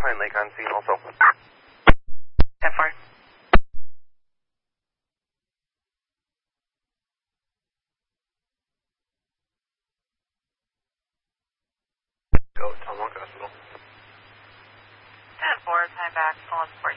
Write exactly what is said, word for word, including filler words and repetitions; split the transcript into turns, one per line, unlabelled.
Pine Lake on scene also.
ten four.
Go, Tom Walk Hospital.
ten four, time back, on support.